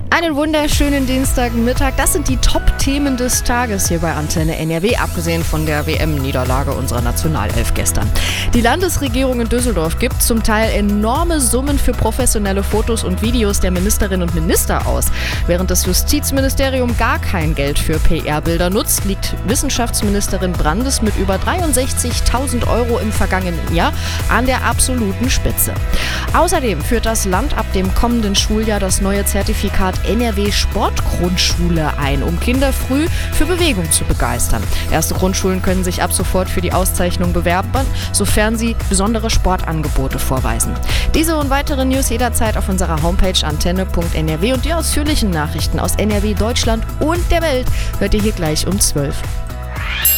Einen wunderschönen Dienstagmittag. Das sind die Top-Themen des Tages hier bei Antenne NRW, abgesehen von der WM-Niederlage unserer Nationalelf gestern. Die Landesregierung in Düsseldorf gibt zum Teil enorme Summen für professionelle Fotos und Videos der Ministerinnen und Minister aus. Während das Justizministerium gar kein Geld für PR-Bilder nutzt, liegt Wissenschaftsministerin Brandes mit über 63.000 € im vergangenen Jahr an der absoluten Spitze. Außerdem führt das Land ab dem kommenden Schuljahr das neue Zertifikat NRW Sportgrundschule ein, um Kinder früh für Bewegung zu begeistern. Erste Grundschulen können sich ab sofort für die Auszeichnung bewerben, sofern sie besondere Sportangebote vorweisen. Diese und weitere News jederzeit auf unserer Homepage antenne.nrw und die ausführlichen Nachrichten aus NRW, Deutschland und der Welt hört ihr hier gleich um 12.